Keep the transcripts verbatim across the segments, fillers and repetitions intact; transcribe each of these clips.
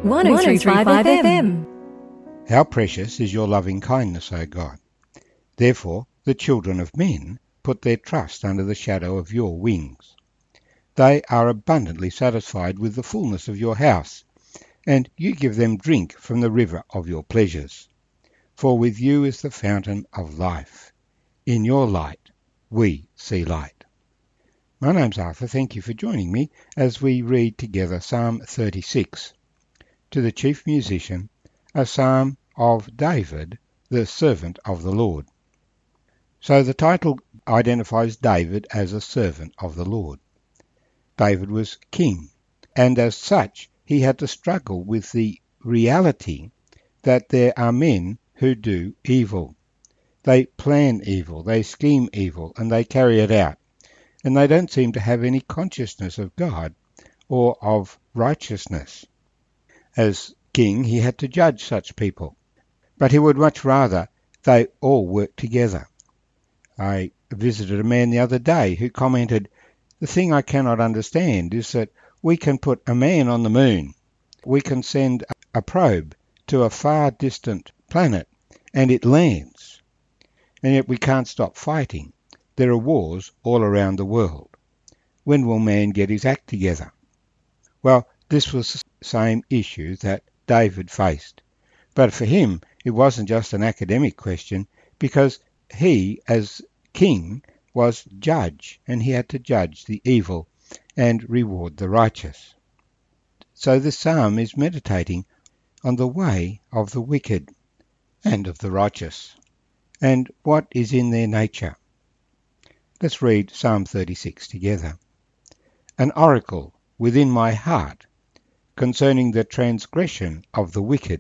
one oh three point five F M. How precious is your loving kindness, O God! Therefore the children of men put their trust under the shadow of your wings. They are abundantly satisfied with the fullness of your house, and you give them drink from the river of your pleasures. For with you is the fountain of life. In your light we see light. My name's Arthur. Thank you for joining me as we read together Psalm thirty-six. To the chief musician, a psalm of David, the servant of the Lord. So the title identifies David as a servant of the Lord. David was king, and as such he had to struggle with the reality that there are men who do evil. They plan evil, they scheme evil, and they carry it out. And they don't seem to have any consciousness of God or of righteousness. As king, he had to judge such people, but he would much rather they all work together. I visited a man the other day who commented, "The thing I cannot understand is that we can put a man on the moon, we can send a probe to a far distant planet, and it lands, and yet we can't stop fighting. There are wars all around the world. When will man get his act together?" Well, this was the same issue that David faced. But for him, it wasn't just an academic question, because he, as king, was judge, and he had to judge the evil and reward the righteous. So this psalm is meditating on the way of the wicked and of the righteous, and what is in their nature. Let's read Psalm thirty-six together. An oracle within my heart concerning the transgression of the wicked.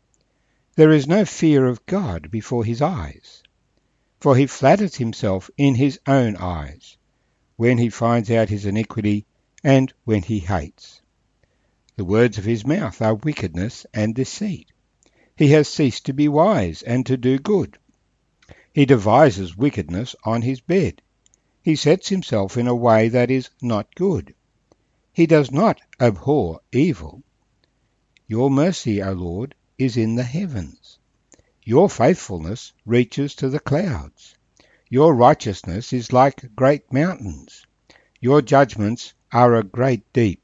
There is no fear of God before his eyes, for he flatters himself in his own eyes, when he finds out his iniquity and when he hates. The words of his mouth are wickedness and deceit. He has ceased to be wise and to do good. He devises wickedness on his bed. He sets himself in a way that is not good. He does not abhor evil. Your mercy, O Lord, is in the heavens. Your faithfulness reaches to the clouds. Your righteousness is like great mountains. Your judgments are a great deep.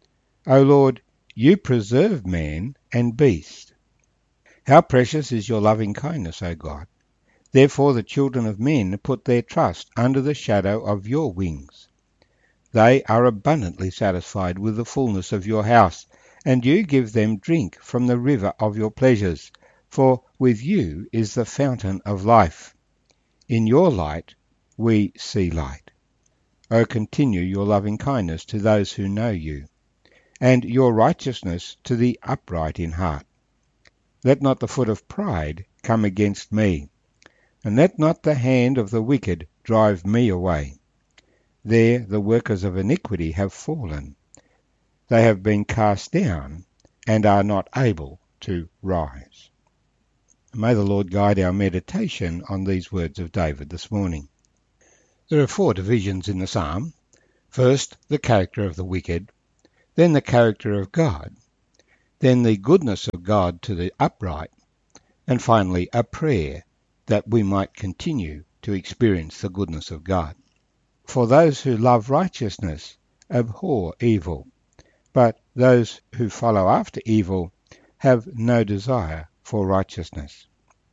O Lord, you preserve man and beast. How precious is your loving kindness, O God! Therefore the children of men put their trust under the shadow of your wings. They are abundantly satisfied with the fullness of your house, and you give them drink from the river of your pleasures, for with you is the fountain of life. In your light we see light. O continue your loving kindness to those who know you, and your righteousness to the upright in heart. Let not the foot of pride come against me, and let not the hand of the wicked drive me away. There the workers of iniquity have fallen. They have been cast down and are not able to rise. May the Lord guide our meditation on these words of David this morning. There are four divisions in the psalm. First, the character of the wicked, then the character of God, then the goodness of God to the upright, and finally a prayer that we might continue to experience the goodness of God. For those who love righteousness abhor evil, but those who follow after evil have no desire for righteousness.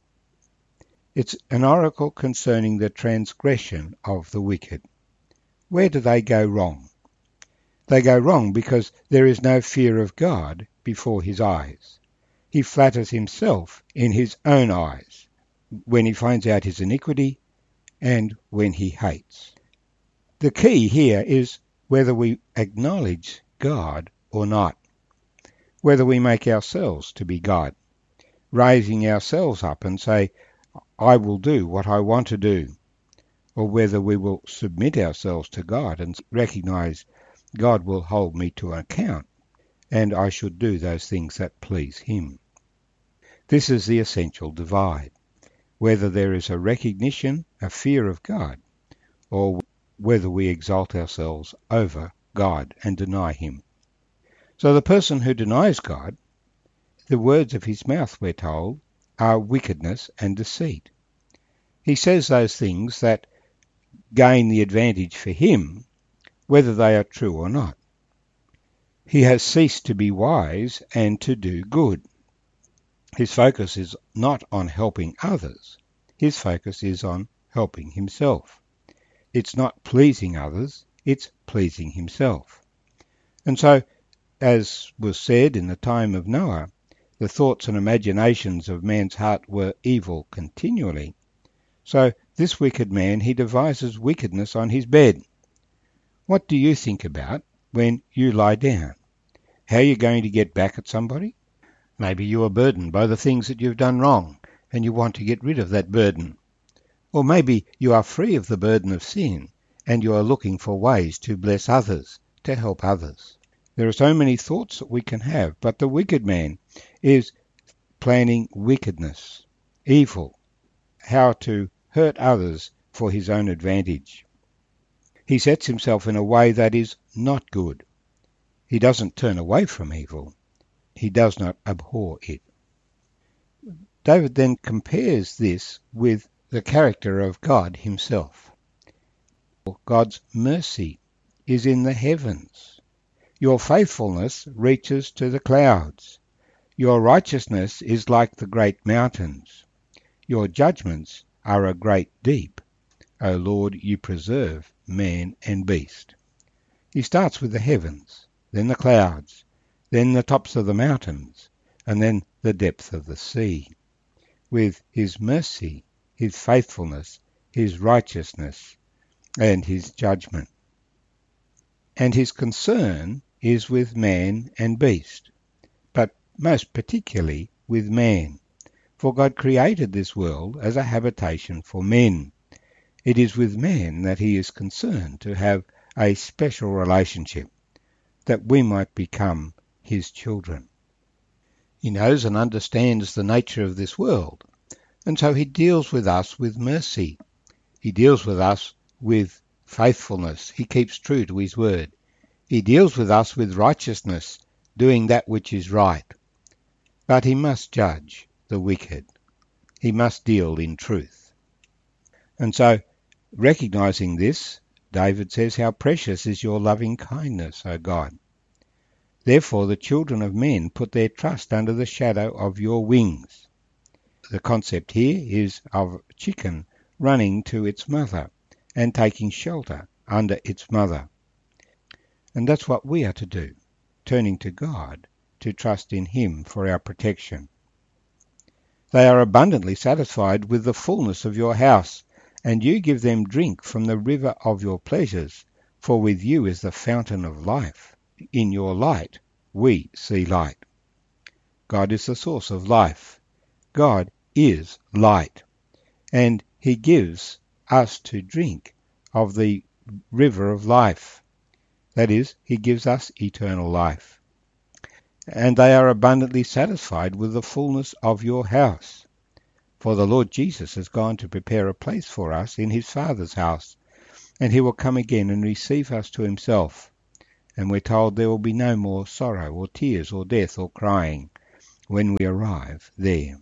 It's an oracle concerning the transgression of the wicked. Where do they go wrong? They go wrong because there is no fear of God before his eyes. He flatters himself in his own eyes, when he finds out his iniquity and when he hates. The key here is whether we acknowledge God or not, whether we make ourselves to be God, raising ourselves up and say, I will do what I want to do, or whether we will submit ourselves to God and recognize God will hold me to account and I should do those things that please him. This is the essential divide, whether there is a recognition, a fear of God, or whether we exalt ourselves over God and deny him. So the person who denies God The words of his mouth, we're told, are wickedness and deceit. He says those things that gain the advantage for him, whether they are true or not. He has ceased to be wise and to do good. His focus is not on helping others. His focus is on helping himself. It's not pleasing others, it's pleasing himself. And so, as was said in the time of Noah, the thoughts and imaginations of man's heart were evil continually. So this wicked man, he devises wickedness on his bed. What do you think about when you lie down? How are you going to get back at somebody? Maybe you are burdened by the things that you've done wrong, and you want to get rid of that burden. Or maybe you are free of the burden of sin, and you are looking for ways to bless others, to help others. There are so many thoughts that we can have, but the wicked man is planning wickedness, evil, how to hurt others for his own advantage. He sets himself in a way that is not good. He doesn't turn away from evil. He does not abhor it. David then compares this with the character of God himself. God's mercy is in the heavens. Your faithfulness reaches to the clouds. Your righteousness is like the great mountains. Your judgments are a great deep. O Lord, you preserve man and beast. He starts with the heavens, then the clouds, then the tops of the mountains, and then the depth of the sea. With his mercy, his faithfulness, his righteousness, and his judgment. And his concern is with man and beast, but most particularly with man. For God created this world as a habitation for men. It is with man that he is concerned to have a special relationship, that we might become his children. He knows and understands the nature of this world, and so he deals with us with mercy. He deals with us with faithfulness. He keeps true to his word. He deals with us with righteousness, doing that which is right. But he must judge the wicked. He must deal in truth. And so, recognizing this, David says, "How precious is your loving kindness, O God. Therefore the children of men put their trust under the shadow of your wings." The concept here is of a chicken running to its mother and taking shelter under its mother. And that's what we are to do, turning to God to trust in him for our protection. They are abundantly satisfied with the fullness of your house, and you give them drink from the river of your pleasures, for with you is the fountain of life. In your light we see light. God is the source of life. God is light, and he gives us to drink of the river of life. That is, he gives us eternal life. And they are abundantly satisfied with the fullness of your house. For the Lord Jesus has gone to prepare a place for us in his Father's house, and he will come again and receive us to himself. And we're told there will be no more sorrow or tears or death or crying when we arrive there.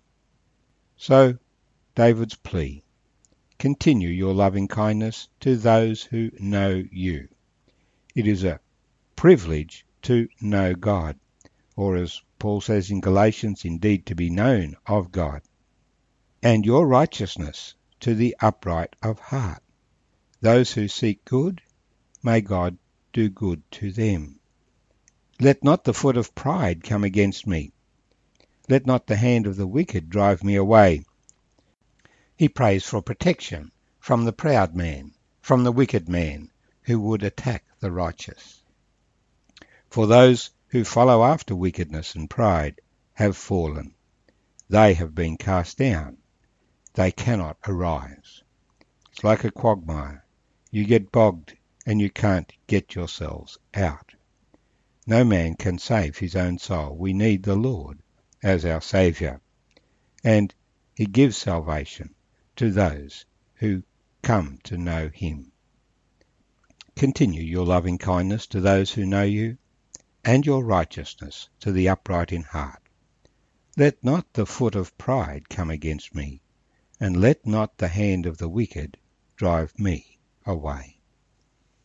So, David's plea, continue your loving kindness to those who know you. It is a privilege to know God, or as Paul says in Galatians, indeed to be known of God. And your righteousness to the upright of heart. Those who seek good, may God do good to them. Let not the foot of pride come against me. Let not the hand of the wicked drive me away. He prays for protection from the proud man, from the wicked man who would attack the righteous. For those who follow after wickedness and pride have fallen. They have been cast down. They cannot arise. It's like a quagmire. You get bogged and you can't get yourselves out. No man can save his own soul. We need the Lord as our Saviour. And he gives salvation to those who come to know him. Continue your loving kindness to those who know you, and your righteousness to the upright in heart. Let not the foot of pride come against me, and let not the hand of the wicked drive me away.